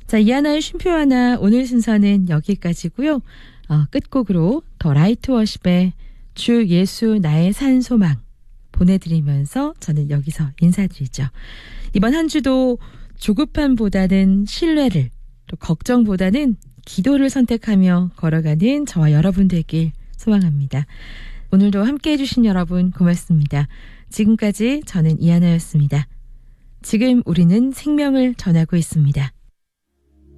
자, 이하나의 쉼표 하나 오늘 순서는 여기까지고요. 끝곡으로 더 라이트 워십의 주 예수 나의 산 소망 보내드리면서 저는 여기서 인사드리죠. 이번 한 주도 조급함보다는 신뢰를, 또 걱정보다는 기도를 선택하며 걸어가는 저와 여러분 되길 소망합니다. 오늘도 함께해 주신 여러분 고맙습니다. 지금까지 저는 이하나였습니다. 지금 우리는 생명을 전하고 있습니다.